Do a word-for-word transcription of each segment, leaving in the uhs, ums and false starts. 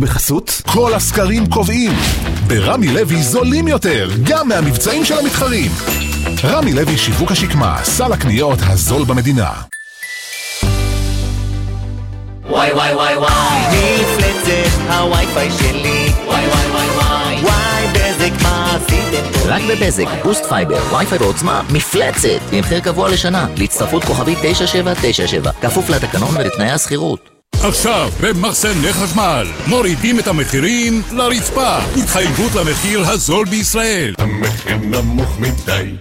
בחסות כל הסקרים קובעים ברמי לוי זולים יותר גם מהמבצעים של המתחרים. רמי לוי שיווק השקמה, סל הקניות הזול במדינה. וואי וואי וואי וואי מפלצת הווי-פיי שלי, וואי וואי וואי וואי וואי בזק מה עשיתם? רק בבזק, בוסט פייבר, וי-פיי בעוצמה, מפלצת עם מחיר קבוע לשנה, להצטרפות כוכבית תשע שבע תשע שבע, כפוף לתקנון ולתנאי השכירות. עכשיו במחסני חשמל מורידים את המחירים לרצפה, התחייבות למחיר הזול בישראל. המחיר נמוך מדי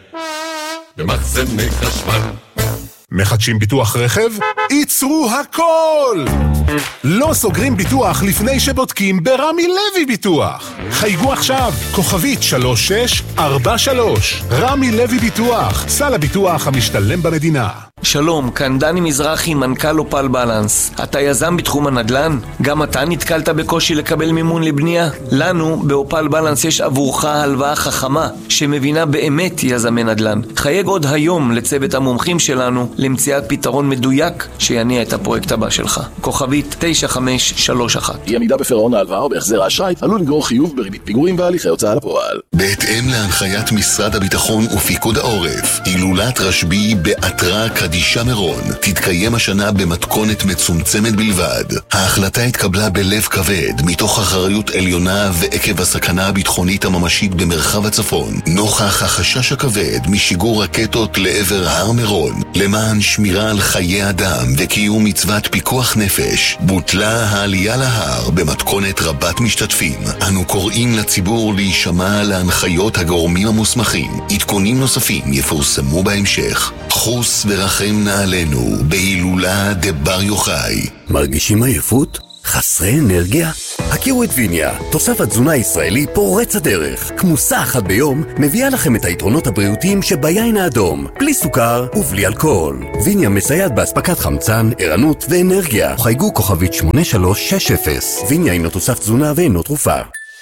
במחסני חשמל. מחדשים ביטוח רכב? ייצרו הכל! לא סוגרים ביטוח לפני שבודקים ברמי לוי ביטוח. חייגו עכשיו, כוכבית שלוש שש ארבע שלוש. רמי לוי ביטוח, סל הביטוח המשתלם במדינה. שלום, כאן דני מזרחי, מנכ"ל אופל בלנס. אתה יזם בתחום הנדל"ן? גם אתה נתקלת בקושי לקבל מימון לבנייה? לנו, באופל בלנס, יש עבורך הלוואה חכמה, שמבינה באמת יזמי נדל"ן. חייג עוד היום לצוות המומחים שלנו, למציאת פתרון מדויק שיניע את הפרויקט הבא שלך. כוכבית תשע חמש שלוש אחת. אי עמידה בפירעון ההלוואה או בהחזר האשראי עלול לגרור חיוב בריבית פיגורים והליכי הוצאה לפועל. בהתאם להנחיית משרד הביטחון ופיקוד העורף, הילולת רשב"י באתרא קדישא מירון תתקיים השנה במתכונת מצומצמת בלבד. ההחלטה התקבלה בלב כבד מתוך אחריות עליונה ועקב הסכנה הביטחונית הממשית במרחב הצפון, נוכח החשש הכבד משיגור רקטות לעבר הר מירון. למען שמירה על חיי אדם וקיום מצוות פיקוח נפש, בוטלה העלייה להר במתכונת רבת משתתפים. אנו קוראים לציבור להישמע להנחיות הגורמים המוסמכים. עדכונים נוספים יפורסמו בהמשך. חוס ורחם נעלינו בהילולה דבר יוחאי. מרגישים עייפות? חסרי אנרגיה? הכירו את ויניה, תוסף התזונה הישראלי פורץ הדרך. כמוסה אחת ביום מביאה לכם את היתרונות הבריאותיים שביין האדום, בלי סוכר ובלי אלכוהול. ויניה מסייעת בהספקת חמצן, ערנות ואנרגיה. חייגו כוכבית שמונה שלוש שש אפס. ויניה אינו תוסף תזונה ואינו תרופה.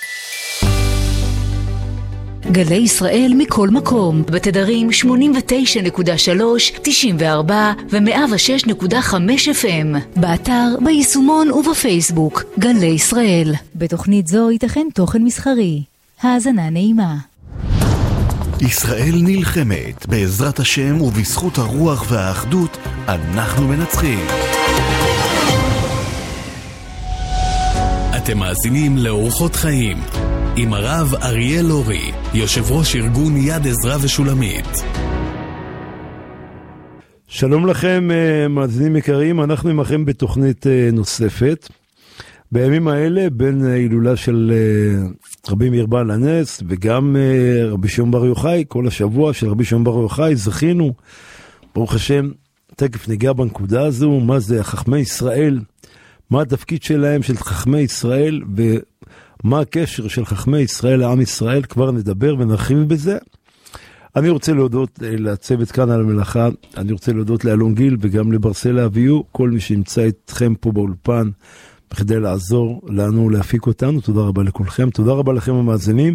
גלי ישראל מכל מקום, בתדרים שמונים ותשע נקודה שלוש, תשעים וארבע ו-מאה ושש נקודה חמש אף אם. באתר, ביישומון ובפייסבוק. גלי ישראל. בתוכנית זו ייתכן תוכן מסחרי. האזנה נעימה. ישראל נלחמת, בעזרת השם ובזכות הרוח והאחדות אנחנו מנצחים. אתם מאזינים לאורחות חיים עם הרב אריאל לורי, יושב ראש ארגון יד עזרא ושולמית. שלום לכם מאזינים יקרים, אנחנו עמכם בתוכנית נוספת. בימים האלה בין הילולה של רבי מאיר בעל הנס וגם רבי שמעון בר יוחאי, כל השבוע של רבי שמעון בר יוחאי זכינו, ברוך השם, תכף ניגע בנקודה הזו, מה זה חכמי ישראל, מה התפקיד שלהם של חכמי ישראל ומה הקשר של חכמי ישראל לעם ישראל, כבר נדבר ונרחיב בזה. אני רוצה להודות לצוות כאן על המלאכה, אני רוצה להודות לאלון גיל וגם לברסלה אביו, כל מי שנמצא איתכם פה באולפן, בכדי לעזור לנו להפיק אותנו. תודה רבה לכולכם, תודה רבה לכם המאזינים.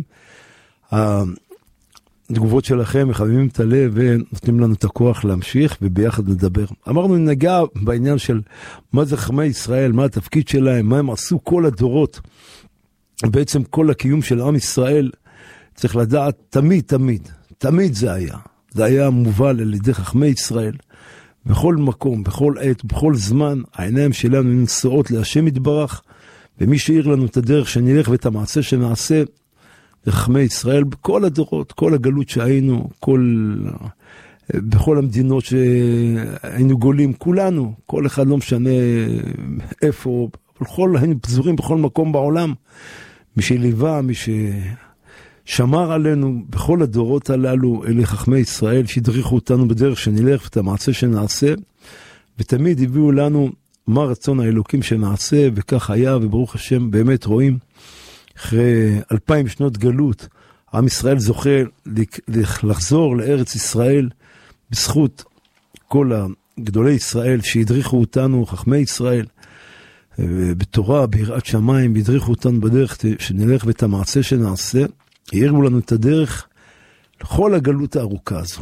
התגובות שלכם מחממים את הלב ונותנים לנו את הכוח להמשיך וביחד לדבר. אמרנו נגע בעניין של מה זה חכמי ישראל, מה התפקיד שלהם, מה הם עשו כל הדורות, בעצם כל הקיום של עם ישראל. צריך לדעת תמיד תמיד תמיד זה היה זה היה מובל על ידי חכמי ישראל בכל מקום, בכל עת, בכל זמן. העיניים שלנו נשואות להשם יתברך, ומי שאיר לנו את הדרך שנלך ואת המעשה שנעשה לחכמי ישראל בכל הדורות, כל הגלות שהיינו, כל, בכל המדינות שהיינו גולים, כולנו, כל אחד לא משנה איפה, בכל, היינו פזורים בכל מקום בעולם. מי שליווה, מי ששמר עלינו בכל הדורות הללו, אלה חכמי ישראל שהדריכו אותנו בדרך שנלך ואת המעשה שנעשה, ותמיד הביאו לנו מה רצון האלוקים שנעשה, וכך היה, וברוך השם באמת רואים אחרי אלפיים שנות גלות, עם ישראל זוכה לחזור לארץ ישראל בזכות כל הגדולי ישראל שהדריכו אותנו, חכמי ישראל, בתורה, ביראת שמיים, והדריכו אותנו בדרך שנלך ואת המעשה שנעשה, העירו לנו את הדרך לכל הגלות הארוכה הזו.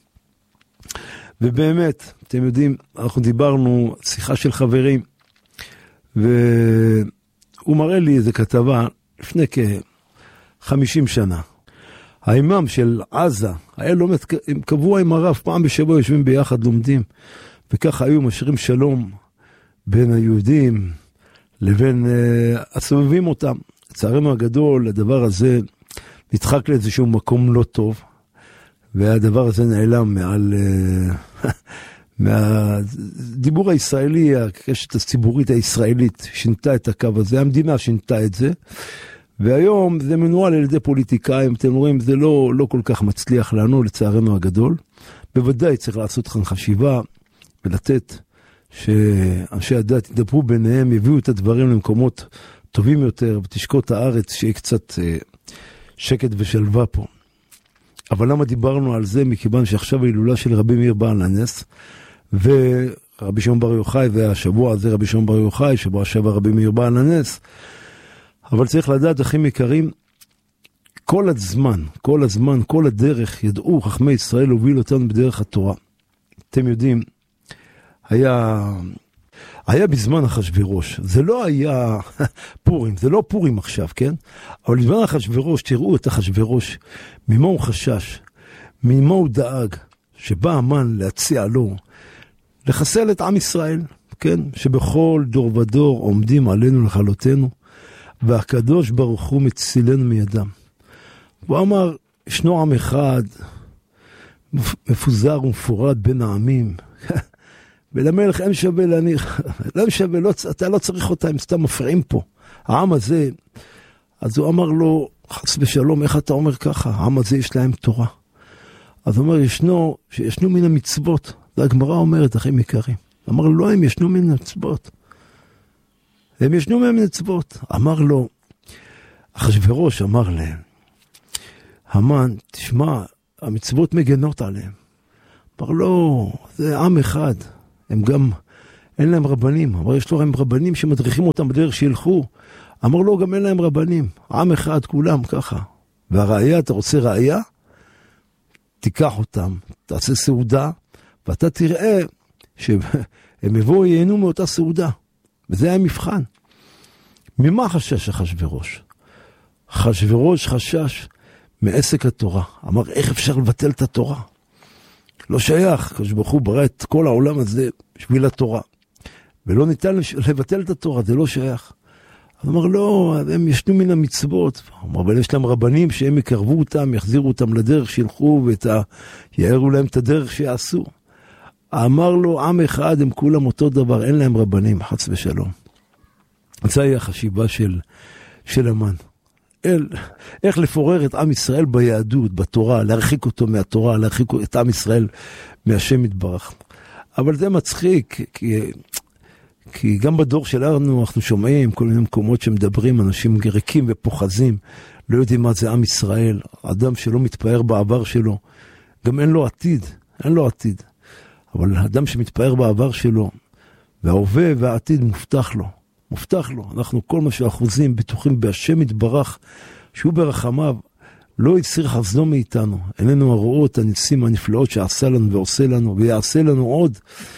ובאמת, אתם יודעים, אנחנו דיברנו, שיחה של חברים, הוא מראה לי איזה כתבה לפני כ-חמישים שנה. האימאם של עזה, היה לומד, הם קבוע עם הרב, פעם בשבוע יושבים ביחד, לומדים, וככה היו משאירים שלום בין היהודים לבין uh, הסובבים אותם. לצערנו הגדול, הדבר הזה נדחק לאיזשהו מקום לא טוב, והדבר הזה נעלם מעל uh, מהדיבור הישראלי, הקשת הציבורית הישראלית שינתה את הקו הזה, המדינה שינתה את זה, והיום זה מנוהל על ידי פוליטיקאים, אתם רואים, זה לא, לא כל כך מצליח לנו, לצערנו הגדול. בוודאי צריך לעשות כאן חשיבה ולתת שאנשי הדת ידברו ביניהם, יביאו את הדברים למקומות טובים יותר, ותשקוט הארץ שיהיה קצת אה, שקט ושלווה פה. אבל למה דיברנו על זה? מכיוון שעכשיו ההילולה של רבי מאיר בעל הנס, ורבי שמעון בר יוחאי, והשבוע הזה רבי שמעון בר יוחאי, שבוע שבע רבי מאיר בעל הנס, אבל צריך לדעת, אחים יקרים, כל הזמן, כל הזמן, כל הדרך, ידעו חכמי ישראל להוביל אותנו בדרך התורה. אתם יודעים, היה, היה בזמן אחשוורוש, זה לא היה פורים, זה לא פורים עכשיו, כן? אבל בזמן אחשוורוש, תראו את אחשוורוש, ממה הוא חשש, ממה הוא דאג, שבא המן להציע לו, לחסל את עם ישראל, כן? שבכל דור ודור עומדים עלינו לכלותנו, והקדוש ברוך הוא מצילנו מידם. הוא אמר, ישנו עם אחד, מפוזר ומפורד בין העמים, ולמלך אין שווה להניח, אין שווה, לא, אתה לא צריך אותה, הם סתם מפריעים פה. העם הזה, אז הוא אמר לו, חס ושלום, איך אתה אומר ככה? העם הזה יש להם תורה. אז הוא אומר, ישנו, שישנו מן המצוות. והגמרא אומרת, אחים יקרים. אמר לו, לא, הם ישנו מן המצוות. הם ישנו מן המצוות. אמר לו, אחשוורוש אמר להם, המן, תשמע, המצוות מגנות עליהם. אמר לו, זה עם אחד. הם גם, אין להם רבנים. אמר, יש לו הם רבנים שמדריכים אותם בדרך שילכו. אמר לו, גם אין להם רבנים. עם אחד, כולם ככה. והראיה, אתה רוצה ראיה? תיקח אותם, תעשה סעודה, ואתה תראה שהם יבואו, ייהנו מאותה סעודה. וזה היה מבחן. ממה חשש אחשוורוש? אחשוורוש חשש מעסק התורה. אמר, איך אפשר לבטל את התורה? לא שייך, הקדוש ברוך הוא ברא את כל העולם הזה בשביל התורה. ולא ניתן לבטל את התורה, זה לא שייך. הוא אמר, לא, הם ישנו מן המצוות. הוא אמר, אבל יש להם רבנים שהם יקרבו אותם, יחזירו אותם לדרך, שילכו ויערו להם את הדרך שיעשו. אמר לו, עם אחד, הם כולם אותו דבר, אין להם רבנים, חס ושלום. זו היא החשיבה של, של המן. אל, איך לפורר את עם ישראל ביהדות, בתורה, להרחיק אותו מהתורה, להרחיק את עם ישראל מהשם יתברך. אבל זה מצחיק, כי, כי גם בדור שלנו אנחנו שומעים כל מיני מקומות שמדברים, אנשים ריקים ופוחזים, לא יודעים מה זה עם ישראל, אדם שלא מתפאר בעבר שלו, גם אין לו עתיד, אין לו עתיד. אבל האדם שמתפאר בעבר שלו, וההווה והעתיד מובטח לו. מובטח לו, אנחנו כל מה שאחוזים בטוחים בהשם יתברך, שהוא ברחמיו לא יציר חסדו מאיתנו, איננו הרואות הניסים הנפלאות שעשה לנו ועושה לנו ויעשה לנו עוד.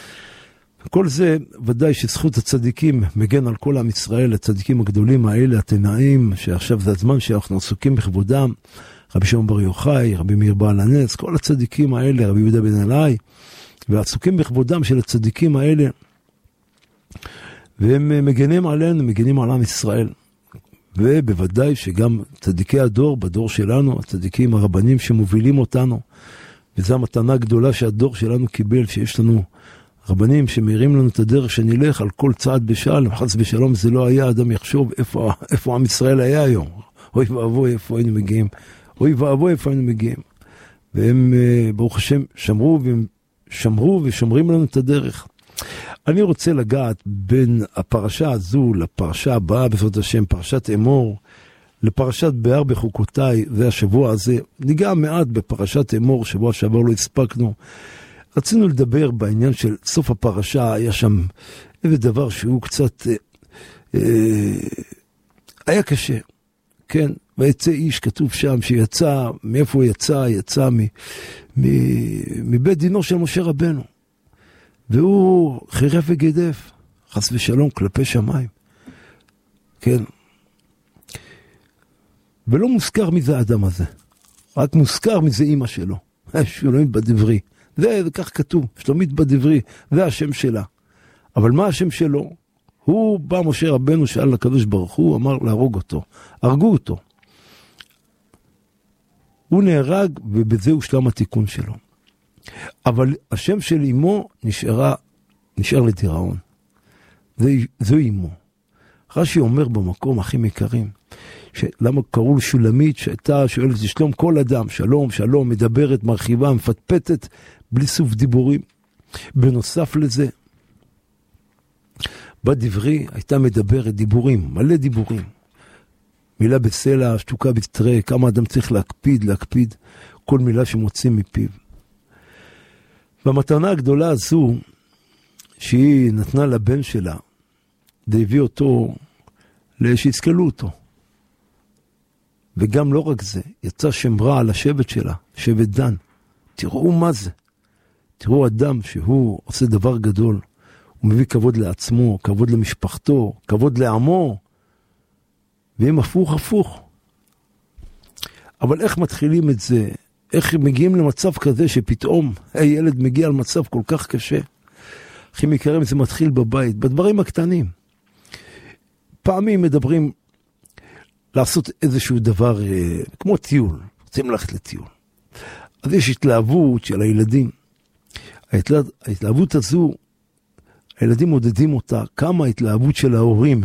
כל זה ודאי שזכות הצדיקים מגן על כל עם ישראל, הצדיקים הגדולים האלה, התנאים, שעכשיו זה הזמן שאנחנו עסוקים בכבודם, רבי שמעון בר יוחאי, רבי מאיר בעל הנס, כל הצדיקים האלה, רבי יהודה בן אלעאי, ועסוקים בכבודם של הצדיקים האלה, והם מגנים עלינו, מגנים על עם ישראל. ובוודאי שגם צדיקי הדור, בדור שלנו, הצדיקים הרבנים שמובילים אותנו, וזו המתנה הגדולה שהדור שלנו קיבל, שיש לנו רבנים שמאירים לנו את הדרך שנלך על כל צעד בשעל, חס ושלום זה לא היה, אדם יחשוב איפה, איפה עם ישראל היה היום. אוי ואבוי איפה היינו מגיעים. אוי ואבוי איפה היינו מגיעים. והם, ברוך השם, שמרו, והם שמרו ושומרים לנו את הדרך. אני רוצה לגעת בין הפרשה הזו לפרשה הבאה, בעזרת השם, פרשת אמור, לפרשת בהר בחוקותיי, והשבוע הזה, ניגע מעט בפרשת אמור, שבוע שעבר לא הספקנו. רצינו לדבר בעניין של סוף הפרשה, היה שם איזה דבר שהוא קצת, אה, אה, היה קשה, כן? ויצא איש, כתוב שם, שיצא, מאיפה הוא יצא? יצא מ, מ, מבית דינו של משה רבנו. והוא חירף וגידף, חס ושלום, כלפי שמיים. כן, ולא מוזכר מזה האדם הזה. רק מוזכר מזה אמא שלו. שלומית בת דברי. זה, זה כך כתוב, שלומית בת דברי, זה השם שלה. אבל מה השם שלו? הוא בא, משה רבנו שאל לקדוש ברוך הוא, אמר להרוג אותו. הרגו אותו. הוא נהרג, ובזה הושלם התיקון שלו. אבל השם של אמו נשארה, נשאר לדיראון. זה, זו אמו. רש"י אומר במקום הכי מקרים, למה קראו שולמית, שהייתה שואלת לשלום כל אדם, שלום, שלום, מדברת, מרחיבה, מפטפטת, בלי סוף דיבורים. בנוסף לזה, בדברי הייתה מדברת דיבורים, מלא דיבורים. מילה בסלע, שתוקה בתרה, כמה אדם צריך להקפיד, להקפיד, כל מילה שמוצאים מפיו. במתנה הגדולה הזו, שהיא נתנה לבן שלה, והביא אותו, שיזכלו אותו. וגם לא רק זה, יצא שם רע על השבט שלה, שבט דן. תראו מה זה. תראו אדם שהוא עושה דבר גדול, הוא מביא כבוד לעצמו, כבוד למשפחתו, כבוד לעמו, והם הפוך הפוך. אבל איך מתחילים את זה? איך מגיעים למצב כזה שפתאום הילד מגיע למצב כל כך קשה? הכי מקרים זה מתחיל בבית, בדברים הקטנים. פעמים מדברים לעשות איזשהו דבר, כמו טיול, רוצים ללכת לטיול. אז יש התלהבות של הילדים. ההתלהבות הזו, הילדים מודדים אותה, כמה ההתלהבות של ההורים.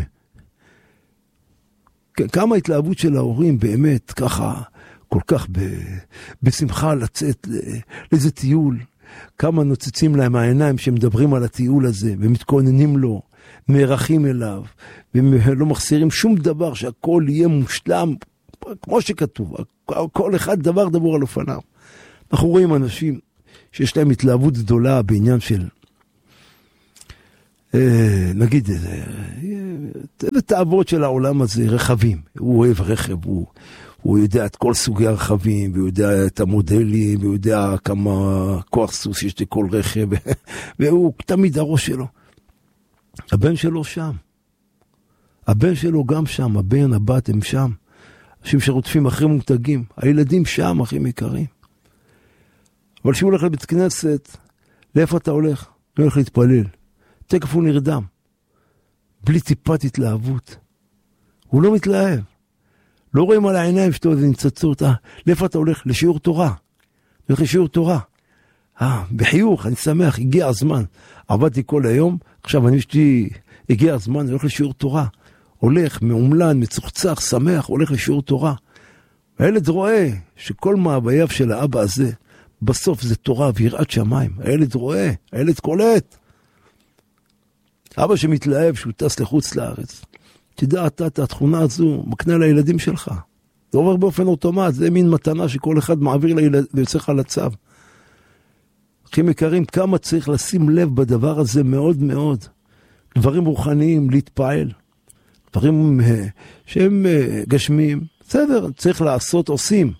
כמה ההתלהבות של ההורים באמת ככה, כל כך בשמחה לצאת לאיזה טיול. כמה נוצצים להם העיניים שמדברים על הטיול הזה, ומתכוננים לו, מרחים אליו, ולא מחסירים שום דבר, שהכל יהיה מושלם, כמו שכתוב, כל אחד דבר דבור על אופניו. אנחנו רואים אנשים שיש להם התלהבות גדולה בעניין של, נגיד, זה תאוות של העולם הזה, רכבים. הוא אוהב רכב, הוא, הוא יודע את כל סוגי הרכבים, והוא יודע את המודלים, והוא יודע כמה כוח סוס יש לכל רכב, והוא תמיד הראש שלו. הבן שלו שם. הבן שלו גם שם, הבן, הבת הם שם. אנשים שרודפים אחרי מותגים, הילדים שם הכי יקרים. אבל כשהוא הולך לבית כנסת, לאיפה אתה הולך? הוא הולך להתפלל. תקף הוא נרדם. בלי טיפת התלהבות. הוא לא מתלהב. לא רואים על העיניים שאתה איזה נצצות. אה, לאיפה אתה הולך? לשיעור תורה. הולך לשיעור תורה. אה, בחיוך, אני שמח, הגיע הזמן. עבדתי כל היום, עכשיו אני אשתי, הגיע הזמן, אני הולך לשיעור תורה. הולך, מעומלן, מצוחצח, שמח, הולך לשיעור תורה. הילד רואה שכל מאווייו של האבא הזה, בסוף זה תורה ויראת שמיים. הילד רואה, הילד קולט. אבא שמתלהב שהוא טס לחוץ לארץ. תדע אתה את התכונה הזו, מקנה לילדים שלך. זה עובר באופן אוטומט, זה מין מתנה שכל אחד מעביר לילד, ויוצא לך לצו. אחים יקרים, כמה צריך לשים לב בדבר הזה מאוד מאוד. דברים רוחניים, להתפעל. דברים שהם גשמיים. בסדר, צריך לעשות, עושים.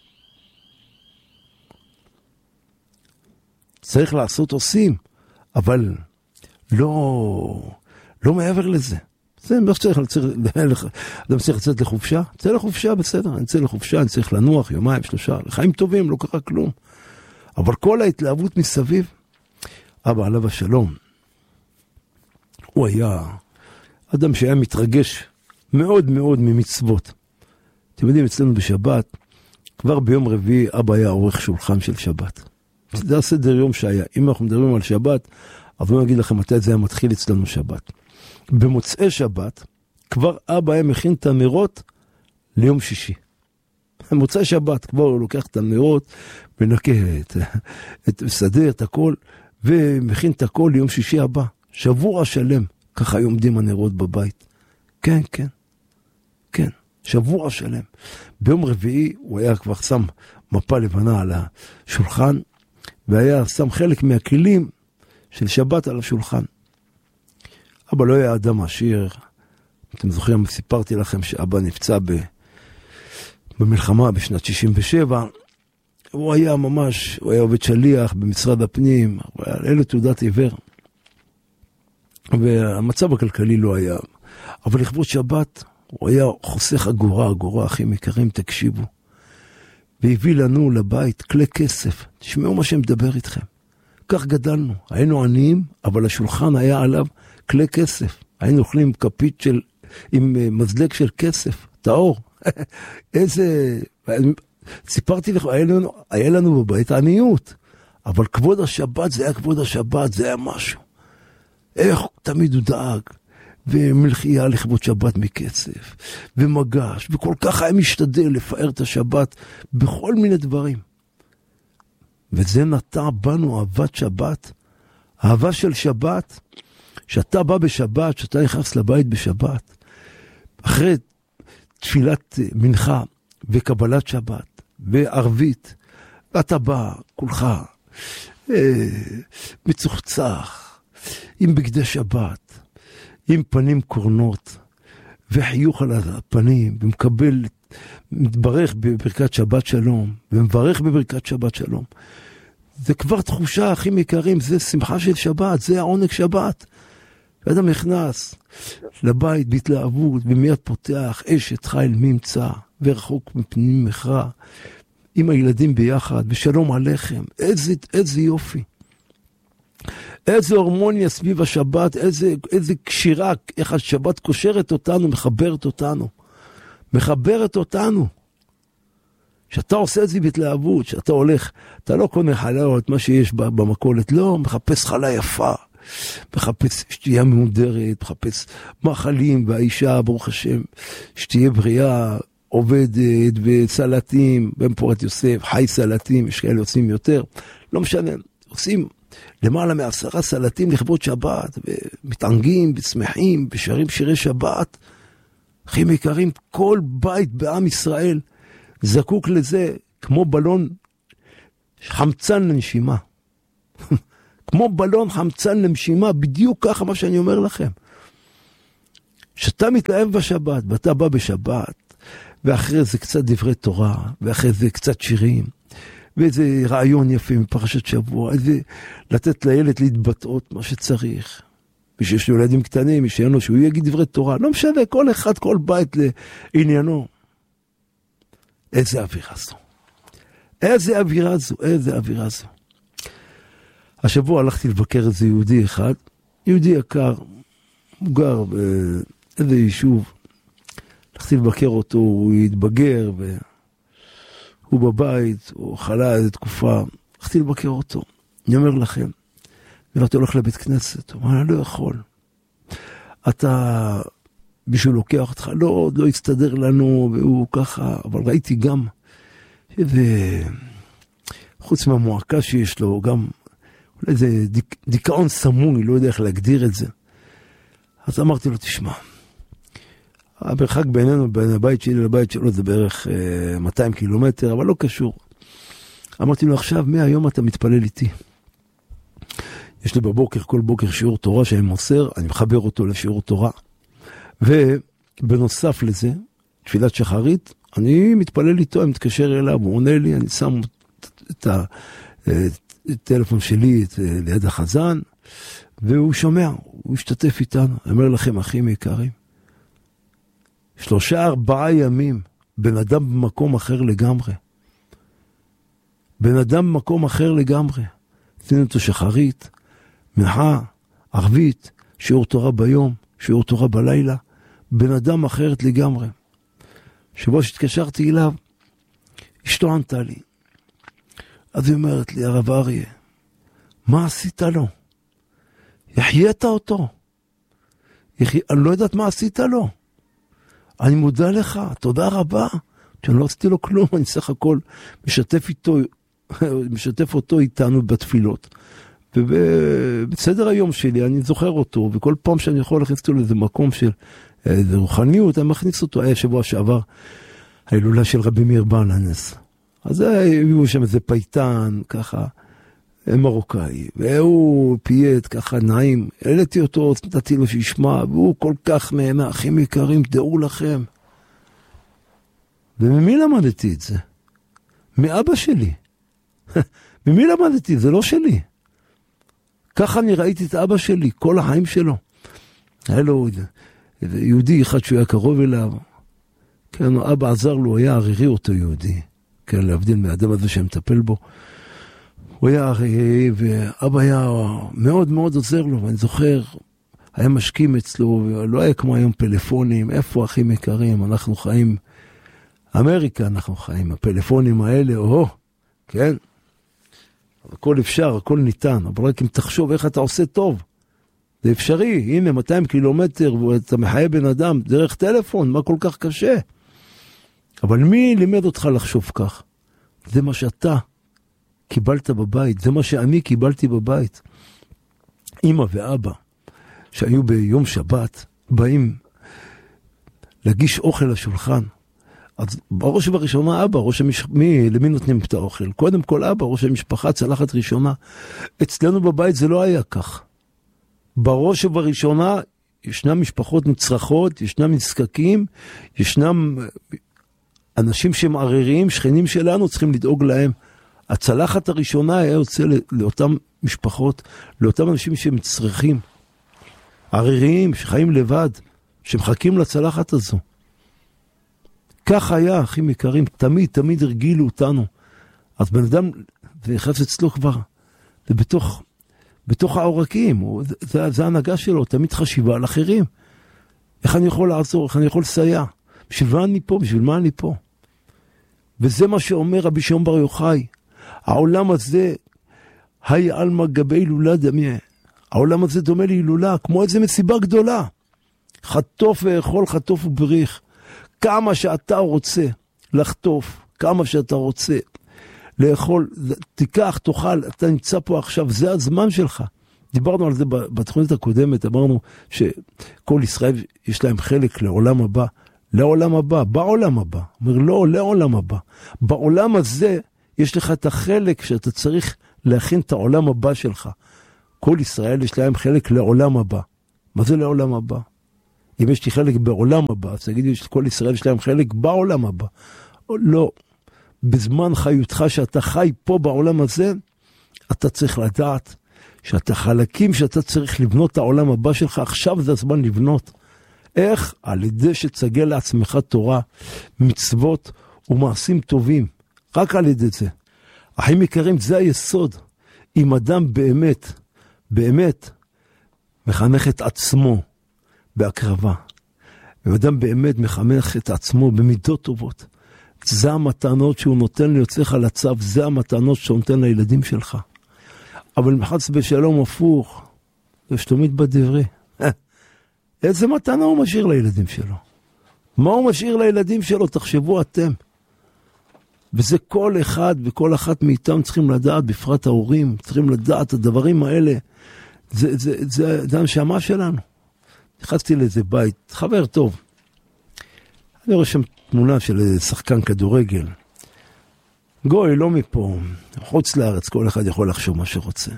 צריך לעשות, עושים. אבל לא, לא מעבר לזה. זה מה שצריך, אדם צריך לצאת לחופשה. צא לחופשה, בסדר. אני צא לחופשה, אני צריך לנוח יומיים, שלושה. לחיים טובים, לא קרה כלום. אבל כל ההתלהבות מסביב, אבא עליו השלום, הוא היה אדם שהיה מתרגש מאוד מאוד ממצוות. אתם יודעים, אצלנו בשבת, כבר ביום רביעי, אבא היה עורך שולחן של שבת. זה הסדר יום שהיה. אם אנחנו מדברים על שבת, אז אני אגיד לכם מתי זה היה מתחיל אצלנו שבת. במוצאי שבת, כבר אבא היה מכין את הנרות ליום שישי. במוצאי שבת, כבר הוא לוקח את הנרות, מנקה את, את, סדר את הכל, ומכין את הכל ליום שישי הבא. שבוע שלם, ככה היו עומדים הנרות בבית. כן, כן, כן, שבוע שלם. ביום רביעי הוא היה כבר שם מפה לבנה על השולחן, והיה שם חלק מהכלים של שבת על השולחן. אבא לא היה אדם עשיר. אתם זוכרים, סיפרתי לכם שאבא נפצע ב... במלחמה בשנת שישים ושבע. הוא היה ממש, הוא היה עובד שליח במשרד הפנים, הוא היה אלה תעודת עיוור. והמצב הכלכלי לא היה. אבל לכבוד שבת, הוא היה חוסך אגורה, אגורה, אחים יקרים, תקשיבו. והביא לנו לבית כלי כסף. תשמעו מה שמדבר איתכם. כך גדלנו. היינו עניים, אבל השולחן היה עליו כלי כסף. היינו אוכלים כפית של, עם מזלג של כסף, טהור. איזה... סיפרתי לך, היה לנו, היה לנו בבית עניות. אבל כבוד השבת, זה היה כבוד השבת, זה היה משהו. איך תמיד הוא דאג. ומלחייה לכבוד שבת מקצף, ומגש, וכל כך היה משתדל לפאר את השבת בכל מיני דברים. וזה נטע בנו אהבת שבת, אהבה של שבת, שאתה בא בשבת, שאתה נכנס לבית בשבת, אחרי תפילת מנחה וקבלת שבת, וערבית, ואתה בא, כולך, אה, מצוחצח, עם בגדי שבת, עם פנים קורנות, וחיוך על הפנים, ומקבל, מתברך בברכת שבת שלום, ומברך בברכת שבת שלום. זה כבר תחושה, אחים יקרים, זה שמחה של שבת, זה העונג שבת. ואדם נכנס לבית בהתלהבות, ומיד פותח אשת חיל ממצא, ורחוק מפנים מכרע, עם הילדים ביחד, ושלום עליכם. איזה, איזה יופי. איזה הורמוניה סביב השבת, איזה, איזה קשירה, איך השבת קושרת אותנו, מחברת אותנו. מחברת אותנו. שאתה עושה את זה בהתלהבות, שאתה הולך, אתה לא קונה חלות, מה שיש במקולת, לא, מחפש חלה יפה, מחפש שתהיה מהודרת, מחפש מאכלים, והאישה, ברוך השם, שתהיה בריאה, עובדת וסלטים, בן פורת יוסף, חי סלטים, יש כאלה עושים יותר, לא משנה, עושים למעלה מעשרה סלטים לכבוד שבת, ומתענגים, ושמחים, ושרים שירי שבת. אחים יקרים, כל בית בעם ישראל זקוק לזה, כמו בלון חמצן לנשימה. כמו בלון חמצן לנשימה, בדיוק ככה מה שאני אומר לכם. שאתה מתלהב בשבת, ואתה בא בשבת, ואחרי זה קצת דברי תורה, ואחרי זה קצת שירים, ואיזה רעיון יפה מפרשת שבוע, איזה לתת לילד להתבטאות מה שצריך. ושיש לו ילדים קטנים, מי שאין לו שהוא יגיד דברי תורה, לא משנה, כל אחד, כל בית לעניינו. איזה אווירה זו. איזה אווירה זו, איזה אווירה זו. השבוע הלכתי לבקר איזה יהודי אחד, יהודי יקר, הוא גר באיזה יישוב, הלכתי לבקר אותו, הוא התבגר, והוא בבית, הוא חלה איזו תקופה, הלכתי לבקר אותו, אני אומר לכם, ואתה הולך לבית כנסת, הוא אומר, אני לא יכול, אתה, מישהו לוקח אותך, לא, לא יסתדר לנו, והוא ככה, אבל ראיתי גם, וחוץ מהמועקה שיש לו, גם, אולי זה דיק, דיכאון סמוי, לא יודע איך להגדיר את זה. אז אמרתי לו, תשמע, המרחק בינינו, בין הבית שלי לבית שלו, זה בערך אה, מאתיים קילומטר, אבל לא קשור. אמרתי לו, עכשיו, מהיום אתה מתפלל איתי. יש לי בבוקר, כל בוקר שיעור תורה שאני מוסר, אני מחבר אותו לשיעור תורה. ובנוסף לזה, תפילת שחרית, אני מתפלל איתו, אני מתקשר אליו, הוא עונה לי, אני שם את הטלפון שלי ליד החזן, והוא שומע, הוא השתתף איתנו. אני אומר לכם, אחים יקרים, שלושה, ארבעה ימים, בן אדם במקום אחר לגמרי. בן אדם במקום אחר לגמרי. עשינו אותו שחרית, מנחה, ערבית, שיעור תורה ביום, שיעור תורה בלילה, בן אדם אחרת לגמרי. שבו שהתקשרתי אליו, אשתו ענתה לי. אז היא אומרת לי, הרב אריה, מה עשית לו? יחיית אותו. יחי... אני לא יודעת מה עשית לו. אני מודה לך, תודה רבה. שאני לא עשיתי לו כלום, אני סך הכל משתף איתו, משתף אותו איתנו בתפילות. ובסדר היום שלי אני זוכר אותו, וכל פעם שאני יכול להכניס אותו לאיזה מקום של איזה רוחניות, אני מכניס אותו. היה שבוע שעבר ההילולה של רבי מאיר בלנס. אז היו שם איזה פייטן, ככה, מרוקאי, והוא פייט ככה נעים, העליתי אותו, נתתי לו שישמע, והוא כל כך נהנה, אחים יקרים, דעו לכם. וממי למדתי את זה? מאבא שלי. ממי למדתי? זה לא שלי. ככה אני ראיתי את אבא שלי, כל החיים שלו. היה לו יהודי אחד שהוא היה קרוב אליו, כן, אבא עזר לו, היה ערירי אותו יהודי, כן, להבדיל מהאדם הזה שמטפל בו, הוא היה ערירי, ואבא היה מאוד מאוד עוזר לו, ואני זוכר, היה משקים אצלו, ולא היה כמו היום פלאפונים, איפה אחים יקרים, אנחנו חיים, אמריקה אנחנו חיים, הפלאפונים האלה, או, כן, הכל אפשר, הכל ניתן, אבל רק אם תחשוב איך אתה עושה טוב, זה אפשרי, הנה מאתיים קילומטר, ואתה מחיה בן אדם דרך טלפון, מה כל כך קשה? אבל מי לימד אותך לחשוב כך? זה מה שאתה קיבלת בבית, זה מה שאני קיבלתי בבית. אמא ואבא, שהיו ביום שבת, באים להגיש אוכל לשולחן, אז בראש ובראשונה אבא, ראש המשפחה, מי, למי נותנים את האוכל? קודם כל אבא, ראש המשפחה, צלחת ראשונה. אצלנו בבית זה לא היה כך. בראש ובראשונה ישנם משפחות נצרכות, ישנם נזקקים, ישנם אנשים שהם עריריים, שכנים שלנו, צריכים לדאוג להם. הצלחת הראשונה היה יוצא לאותם משפחות, לאותם אנשים שהם צריכים. עריריים, שחיים לבד, שמחכים לצלחת הזו. כך היה, אחים יקרים, תמיד, תמיד הרגילו אותנו. אז בן אדם, זה יחס אצלו כבר, זה בתוך, בתוך העורקים, זה, זה ההנהגה שלו, תמיד חשיבה על אחרים. איך אני יכול לעזור, איך אני יכול לסייע? בשביל מה אני פה, בשביל מה אני פה? וזה מה שאומר רבי שמעון בר יוחאי, העולם הזה, היי אלמה גבי הילולה דמיה. העולם הזה דומה להילולה, כמו איזה מסיבה גדולה. חטוף ואכול, חטוף ובריך. כמה שאתה רוצה לחטוף, כמה שאתה רוצה לאכול, תיקח, תאכל, אתה נמצא פה עכשיו, זה הזמן שלך. דיברנו על זה בתוכנית הקודמת, אמרנו שכל ישראל יש להם חלק לעולם הבא, לעולם הבא, בעולם הבא. אומר לא, לעולם הבא. בעולם הזה יש לך את החלק שאתה צריך להכין את העולם הבא שלך. כל ישראל יש להם חלק לעולם הבא. מה זה לעולם הבא? אם יש לי חלק בעולם הבא, אז תגידי שכל ישראל יש להם חלק בעולם הבא. או לא. בזמן חיותך שאתה חי פה בעולם הזה, אתה צריך לדעת שאתה חלקים שאתה צריך לבנות את העולם הבא שלך, עכשיו זה הזמן לבנות. איך? על ידי שתסגל לעצמך תורה, מצוות ומעשים טובים. רק על ידי זה. אחים יקרים, זה היסוד. אם אדם באמת, באמת, מחנך את עצמו בהקרבה. אם אדם באמת מחנך את עצמו במידות טובות. זה המתנות שהוא נותן ליוצאיך לצו, זה המתנות שהוא נותן לילדים שלך. אבל מחץ בשלום הפוך, ושתמיד בדברי. איזה מתנה הוא משאיר לילדים שלו? מה הוא משאיר לילדים שלו? תחשבו אתם. וזה כל אחד וכל אחת מאיתם צריכים לדעת, בפרט ההורים, צריכים לדעת הדברים האלה. זה, זה, זה, זה הנשמה שלנו. נכנסתי לאיזה בית, חבר טוב. אני רואה שם תמונה של שחקן כדורגל. גוי, לא מפה, חוץ לארץ, כל אחד יכול לחשוב מה שרוצה.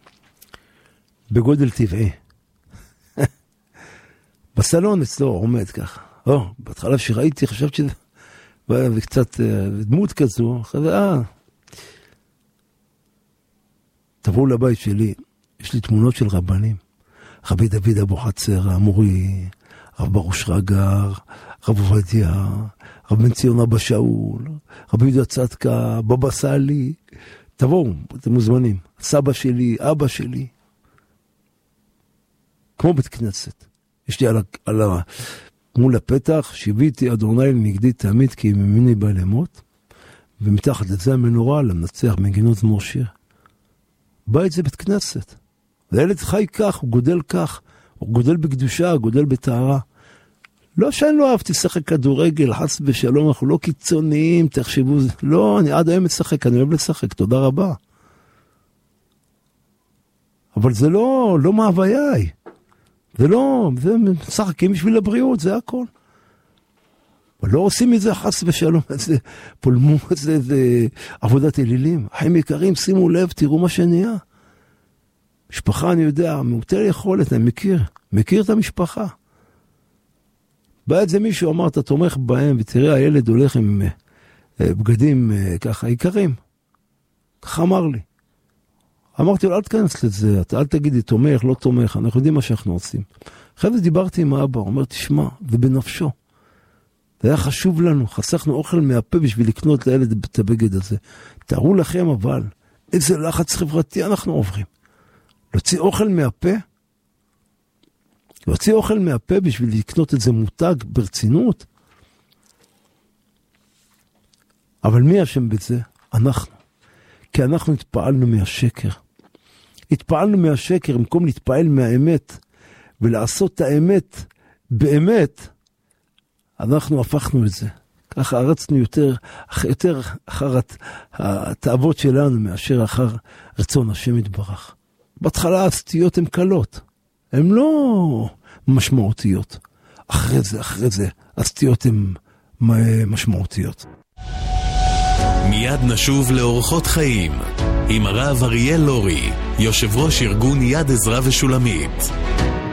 בגודל טבעי. בסלון אצלו עומד ככה. או, בהתחלה שראיתי, חשבתי שזה... וקצת דמות כזו, אה, תבואו לבית שלי, יש לי תמונות של רבנים, רבי דוד אבו חצר, המורי, רב ברוש רגר, רב עובדיה, רב בן ציון אבא שאול, רבי יהודה צדקה, בבא סאלי, תבואו, אתם מוזמנים, סבא שלי, אבא שלי, כמו בית כנסת, יש לי על, על ה... מול הפתח, שיביתי אדוני לנגדי תעמית כי ממני בא למות, ומתחת לזה המנורה למנצח מגינות זמור שיר. בית זה בית כנסת. והילד חי כך, הוא גודל כך, הוא גודל בקדושה, הוא גודל בטהרה. לא שאני לא אהבתי לשחק כדורגל, חס ושלום, אנחנו לא קיצוניים, תחשבו, לא, אני עד היום משחק, אני אוהב לשחק, תודה רבה. אבל זה לא, לא מהוויי. זה לא, זה משחקים בשביל הבריאות, זה הכל. אבל לא עושים מזה חס ושלום, זה פולמו, זה, זה עבודת אלילים. אחים יקרים, שימו לב, תראו מה שנהיה. משפחה, אני יודע, מעוטה יכולת, אני מכיר, מכיר את המשפחה. בעת זה מישהו אמר, אתה תומך בהם, ותראה, הילד הולך עם בגדים ככה, יקרים. ככה אמר לי. אמרתי לו, אל תכנס לזה, אל תגידי תומך, לא תומך, אנחנו יודעים מה שאנחנו עושים. אחרי זה דיברתי עם האבא, הוא אומר, תשמע, ובנפשו. זה היה חשוב לנו, חסכנו אוכל מהפה בשביל לקנות לילד את הבגד הזה. תארו לכם אבל, איזה לחץ חברתי אנחנו עוברים. להוציא אוכל מהפה, להוציא אוכל מהפה בשביל לקנות את זה מותג ברצינות. אבל מי אשם בזה? אנחנו. כי אנחנו התפעלנו מהשקר. התפעלנו מהשקר, במקום להתפעל מהאמת, ולעשות את האמת באמת, אנחנו הפכנו את זה. ככה הרצנו יותר, יותר אחר התאוות שלנו, מאשר אחר רצון השם יתברך. בהתחלה הסטיות הן קלות. הן לא משמעותיות. אחרי זה, אחרי זה, הסטיות הן משמעותיות. מיד נשוב לאורחות חיים עם הרב אריאל לורי, יושב ראש ארגון יד עזרא ושולמית.